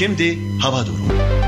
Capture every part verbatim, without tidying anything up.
Şimdi hava durumu.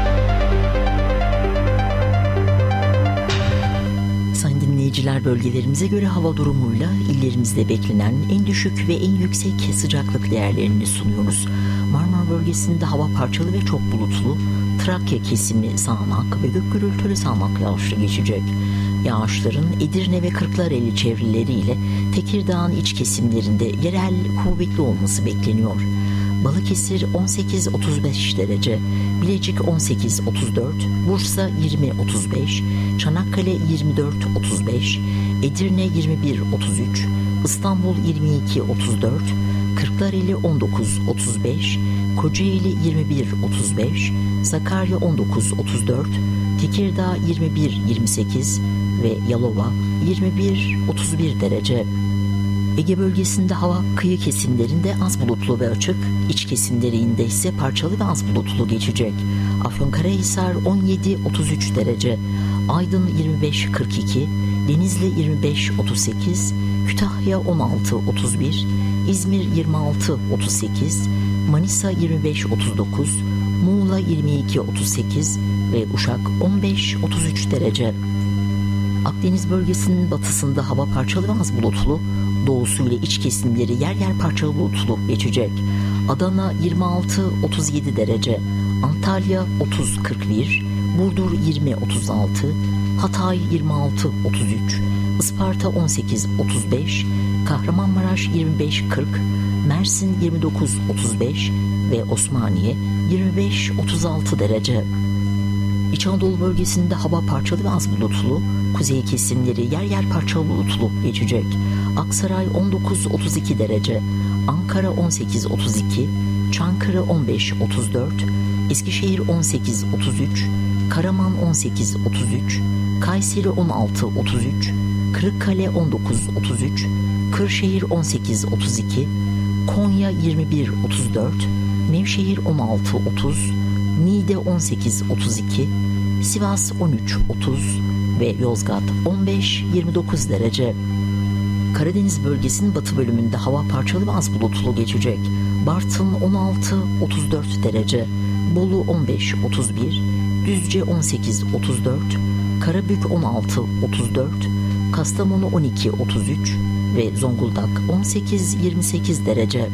Sayın dinleyiciler, bölgelerimize göre hava durumuyla illerimizde beklenen en düşük ve en yüksek sıcaklık değerlerini sunuyoruz. Marmara bölgesinde hava parçalı ve çok bulutlu. Trakya kesimi sağanak ve gök gürültülü sağanak yağışlı geçecek. Yağışların Edirne ve Kırklareli çevreleriyle Tekirdağ'ın iç kesimlerinde yerel kuvvetli olması bekleniyor. Balıkesir on sekiz otuz beş derece, Bilecik on sekiz otuz dört, Bursa yirmi otuz beş, Çanakkale yirmi dört otuz beş, Edirne yirmi bir otuz üç, İstanbul yirmi iki otuz dört, Kırklareli on dokuz otuz beş, Kocaeli yirmi bir otuz beş, Sakarya on dokuz otuz dört, Tekirdağ yirmi bir yirmi sekiz ve Yalova yirmi bir otuz bir derece. Ege bölgesinde hava kıyı kesimlerinde az bulutlu ve açık, iç kesimlerinde ise parçalı ve az bulutlu geçecek. Afyonkarahisar on yedi otuz üç derece, Aydın yirmi beş kırk iki, Denizli yirmi beş otuz sekiz, Kütahya on altı otuz bir, İzmir yirmi altı otuz sekiz, Manisa yirmi beş otuz dokuz, Muğla yirmi iki otuz sekiz ve Uşak on beş otuz üç derece. Akdeniz bölgesinin batısında hava parçalı ve az bulutlu, doğusu ile iç kesimleri yer yer parçalı bulutlu geçecek. Adana yirmi altı otuz yedi derece, Antalya otuz kırk bir, Burdur yirmi otuz altı, Hatay yirmi altı otuz üç, Isparta on sekiz otuz beş, Kahramanmaraş yirmi beş kırk, Mersin yirmi dokuz otuz beş ve Osmaniye yirmi beş otuz altı derece. İç Anadolu bölgesinde hava parçalı ve az bulutlu, kuzey kesimleri yer yer parçalı bulutlu geçecek. Aksaray on dokuz otuz iki derece, Ankara on sekiz otuz iki, Çankırı on beş otuz dört, Eskişehir on sekiz otuz üç, Karaman on sekiz otuz üç, Kayseri on altı otuz üç, Kırıkkale on dokuz otuz üç, Kırşehir on sekiz otuz iki, Konya yirmi bir otuz dört, Nevşehir on altı otuz, Niğde on sekiz otuz iki, Sivas on üç otuz ve Yozgat on beş yirmi dokuz derece. Karadeniz bölgesinin batı bölümünde hava parçalı ve az bulutlu geçecek. Bartın on altı otuz dört derece, Bolu on beş otuz bir, Düzce on sekiz otuz dört, Karabük on altı otuz dört, Kastamonu on iki otuz üç ve Zonguldak on sekiz yirmi sekiz derece.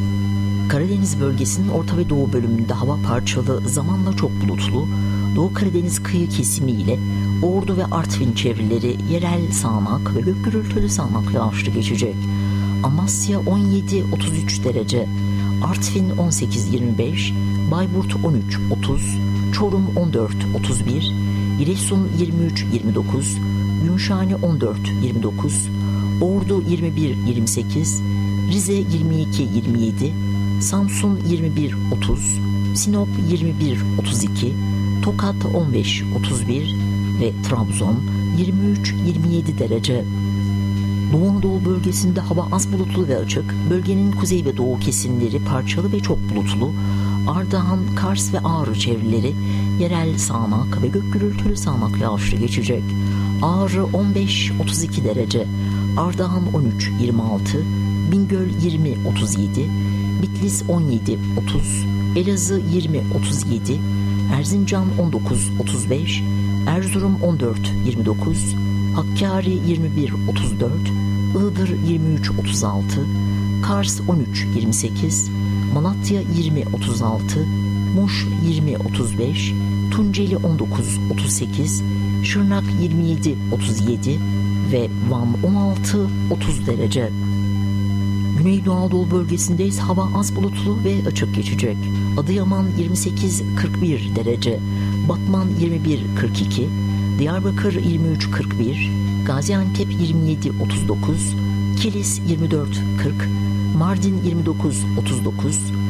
Karadeniz bölgesinin orta ve doğu bölümünde hava parçalı, zamanla çok bulutlu. Doğu Karadeniz kıyı kesimi ile Ordu ve Artvin çevreleri yerel sağanak ve gök gürültülü sağanak yağışlı geçecek. Amasya on yedi otuz üç derece, Artvin on sekiz yirmi beş, Bayburt on üç otuz, Çorum on dört otuz bir, Giresun yirmi üç yirmi dokuz, Gümüşhane on dört yirmi dokuz, Ordu yirmi bir yirmi sekiz, Rize yirmi iki yirmi yedi, Samsun yirmi bir otuz, Sinop yirmi bir otuz iki, Tokat on beş otuz bir ve Trabzon yirmi üç yirmi yedi derece. Doğu Anadolu bölgesinde hava az bulutlu ve açık. Bölgenin kuzey ve doğu kesimleri parçalı ve çok bulutlu. Ardahan, Kars ve Ağrı çevreleri yerel sağanak ve gök gürültülü sağanak yağışlı geçecek. Ağrı on beş otuz iki derece, Ardahan on üç yirmi altı, Bingöl yirmi otuz yedi, Bitlis on yedi otuz, Elazığ yirmi otuz yedi, Erzincan on dokuz otuz beş, Erzurum on dört yirmi dokuz, Hakkari yirmi bir otuz dört, Iğdır yirmi üç otuz altı, Kars on üç yirmi sekiz, Malatya yirmi otuz altı, Muş yirmi otuz beş, Tunceli on dokuz otuz sekiz, Şırnak yirmi yedi otuz yedi ve Van on altı otuz derece. Güneydoğu Anadolu bölgesinde ise hava az bulutlu ve açık geçecek. Adıyaman yirmi sekiz kırk bir derece, Batman yirmi bir kırk iki, Diyarbakır yirmi üç kırk bir, Gaziantep yirmi yedi otuz dokuz, Kilis yirmi dört kırk, Mardin yirmi dokuz otuz dokuz,